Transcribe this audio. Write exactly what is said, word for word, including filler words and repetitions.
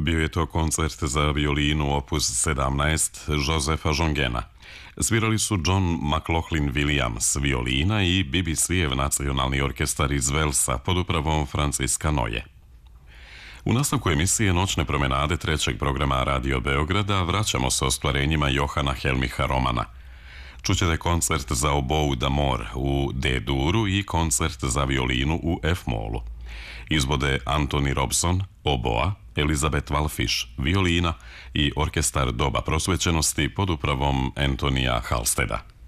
Bio je to koncert za violinu opus sedamnaest Josefa Jongena. Svirali su John McLaughlin Williams violina i B B C-ev nacionalni orkestar iz Velsa pod upravom Franciska Noje. U nastavku emisije Noćne promenade trećeg programa Radio Beograda vraćamo se ostvarenjima Johana Helmicha Romana. Čućete koncert za obou d'amor u D-duru i koncert za violinu u F-molu. Izvode Anthony Robson, oboa, Elizabeth Walfish, violina i orkestar Doba prosvećenosti pod upravom Antonija Halsteda.